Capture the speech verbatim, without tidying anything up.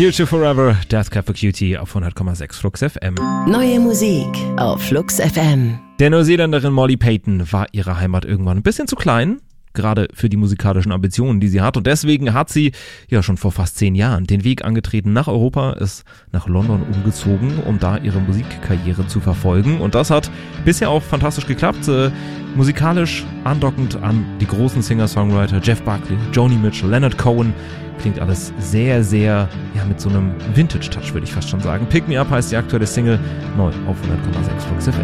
Here's to Forever, Death Cab for Cutie auf hundert Komma sechs Flux F M. Neue Musik auf Flux F M. Der Neuseeländerin Molly Payton war ihre Heimat irgendwann ein bisschen zu klein, gerade für die musikalischen Ambitionen, die sie hat. Und deswegen hat sie ja schon vor fast zehn Jahren den Weg angetreten nach Europa, ist nach London umgezogen, um da ihre Musikkarriere zu verfolgen. Und das hat bisher auch fantastisch geklappt. Äh, musikalisch andockend an die großen Singer-Songwriter Jeff Buckley, Joni Mitchell, Leonard Cohen. Klingt alles sehr, sehr, ja, mit so einem Vintage-Touch, würde ich fast schon sagen. Pick Me Up heißt die aktuelle Single, neu auf hundert Komma sechs Flux F M.